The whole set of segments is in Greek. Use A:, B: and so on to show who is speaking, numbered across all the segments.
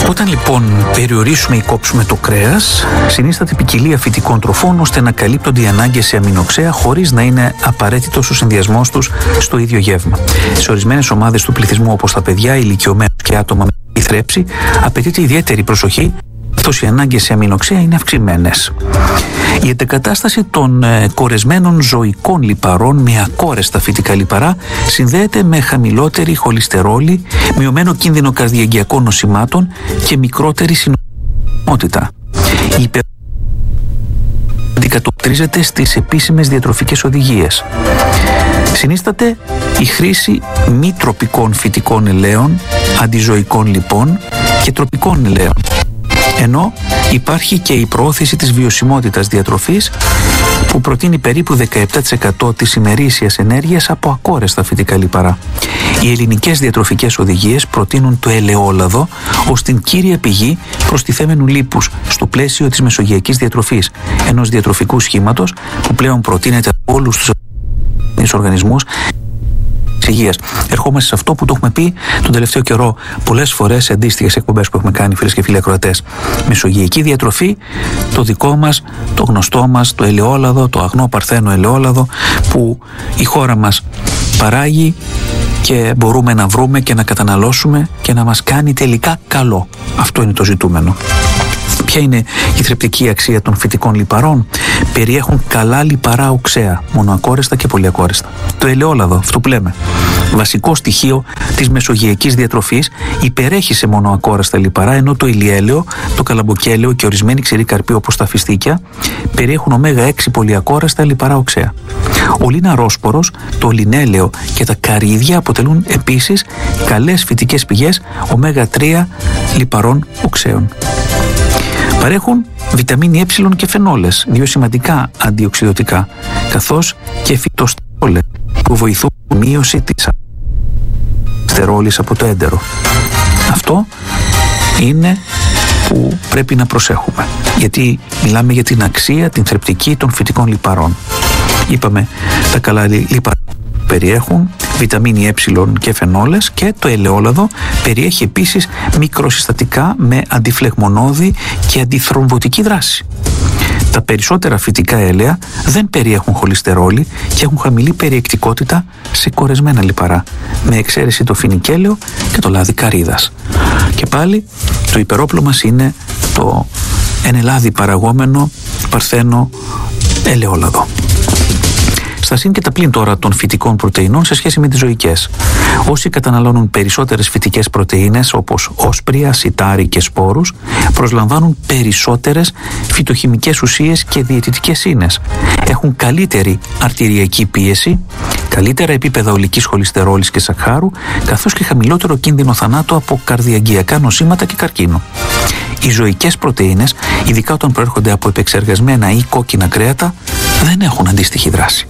A: Όταν λοιπόν περιορίσουμε ή κόψουμε το κρέας, συνίσταται ποικιλία φυτικών τροφών ώστε να καλύπτονται οι ανάγκες σε αμινοξέα χωρίς να είναι απαραίτητος ο συνδυασμός τους στο ίδιο γεύμα. Σε ορισμένες ομάδες του πληθυσμού, όπως τα παιδιά, ηλικιωμένους και άτομα με θρέψη, απαιτείται ιδιαίτερη προσοχή, καθώς οι ανάγκες σε αμινοξέα είναι αυξημένες. Η αντεκατάσταση των κορεσμένων ζωικών λιπαρών με ακόρεστα φυτικά λιπαρά συνδέεται με χαμηλότερη χολυστερόλη, μειωμένο κίνδυνο καρδιαγγειακών νοσημάτων και μικρότερη συνοδεία. Η αντικατοπτρίζεται στις επίσημες διατροφικές οδηγίες. Συνίσταται η χρήση μη τροπικών φυτικών ελαίων, αντιζωικών λιπών και τροπικών ελαίων. Ενώ υπάρχει και η προώθηση της βιωσιμότητας διατροφής που προτείνει περίπου 17% της ημερήσιας ενέργειας από ακόρεστα φυτικά λιπαρά. Οι ελληνικές διατροφικές οδηγίες προτείνουν το ελαιόλαδο ως την κύρια πηγή προστιθέμενου λίπους στο πλαίσιο της μεσογειακής διατροφής, ενός διατροφικού σχήματος που πλέον προτείνεται από όλους τους οργανισμούς υγείας. Ερχόμαστε σε αυτό που το έχουμε πει τον τελευταίο καιρό πολλές φορές σε αντίστοιχες εκπομπές που έχουμε κάνει, φίλες και φίλοι ακροατές. Μεσογειακή διατροφή, το δικό μας, το γνωστό μας, το ελαιόλαδο, το αγνό παρθένο ελαιόλαδο που η χώρα μας παράγει και μπορούμε να βρούμε και να καταναλώσουμε και να μας κάνει τελικά καλό. Αυτό είναι το ζητούμενο. Ποια είναι η θρεπτική αξία των φυτικών λιπαρών? Περιέχουν καλά λιπαρά οξέα, μονοακόρεστα και πολυακόρεστα. Το ελαιόλαδο, αυτό που λέμε, βασικό στοιχείο της μεσογειακής διατροφής, υπερέχει σε μονοακόρεστα λιπαρά, ενώ το ηλιέλαιο, το καλαμποκέλαιο και ορισμένοι ξηροί καρποί όπως τα φιστίκια περιέχουν ω6 πολυακόρεστα λιπαρά οξέα. Ο λιναρόσπορος, το λινέλαιο και τα καρύδια αποτελούν επίσης καλές φυτικές πηγές ω3 λιπαρών οξέων. Παρέχουν βιταμίνη Ε και φενόλες, δύο σημαντικά αντιοξυδωτικά, καθώς και φυτοστέρολες που βοηθούν τη μείωση της στερόλης από το έντερο. Αυτό είναι που πρέπει να προσέχουμε, γιατί μιλάμε για την αξία, την θρεπτική των φυτικών λιπαρών. Είπαμε, τα καλά λιπαρά περιέχουν βιταμίνη Ε και φενόλες και το ελαιόλαδο περιέχει επίσης μικροσυστατικά με αντιφλεγμονώδη και αντιθρομβωτική δράση. Τα περισσότερα φυτικά έλαια δεν περιέχουν χολυστερόλη και έχουν χαμηλή περιεκτικότητα σε κορεσμένα λιπαρά, με εξαίρεση το φινικέλαιο και το λάδι καρύδας. Και πάλι το υπερόπλο μας είναι το εν ελάδι παραγόμενο παρθένο ελαιόλαδο. Στα συν και τα πλήν τώρα των φυτικών πρωτεϊνών σε σχέση με τις ζωικές. Όσοι καταναλώνουν περισσότερες φυτικές πρωτεΐνες όπως όσπρια, σιτάρι και σπόρους προσλαμβάνουν περισσότερες φυτοχημικές ουσίες και διαιτητικές ίνες. Έχουν καλύτερη αρτηριακή πίεση, καλύτερα επίπεδα ολικής χολυστερόλης και σακχάρου, καθώς και χαμηλότερο κίνδυνο θανάτου από καρδιαγγειακά νοσήματα και καρκίνο. Οι ζωικές πρωτεΐνες, ειδικά όταν προέρχονται από επεξεργασμένα ή κόκκινα κρέατα, δεν έχουν αντίστοιχη δράση.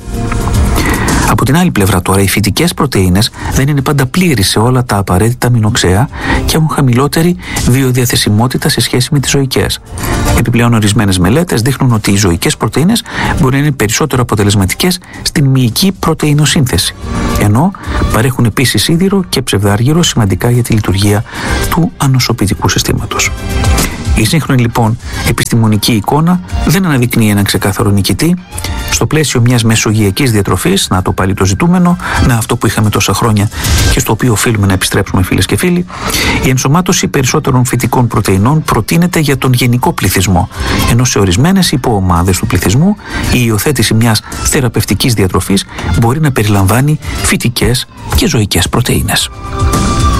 A: Από την άλλη πλευρά τώρα, οι φυτικές πρωτεΐνες δεν είναι πάντα πλήρεις σε όλα τα απαραίτητα αμινοξέα και έχουν χαμηλότερη βιοδιαθεσιμότητα σε σχέση με τις ζωικές. Επιπλέον, ορισμένες μελέτες δείχνουν ότι οι ζωικές πρωτεΐνες μπορεί να είναι περισσότερο αποτελεσματικές στην μυϊκή πρωτεϊνοσύνθεση, ενώ παρέχουν επίσης σίδηρο και ψευδάργυρο σημαντικά για τη λειτουργία του ανοσοποιητικού συστήματος. Η σύγχρονη λοιπόν επιστημονική εικόνα δεν αναδεικνύει έναν ξεκάθαρο νικητή. Στο πλαίσιο μιας μεσογειακής διατροφής, να το πάλι το ζητούμενο, να αυτό που είχαμε τόσα χρόνια και στο οποίο οφείλουμε να επιστρέψουμε, φίλες και φίλοι, η ενσωμάτωση περισσότερων φυτικών πρωτεϊνών προτείνεται για τον γενικό πληθυσμό, ενώ σε ορισμένες υποομάδες του πληθυσμού η υιοθέτηση μιας θεραπευτικής διατροφής μπορεί να περιλαμβάνει φυτικές και ζωικές πρωτεΐνες.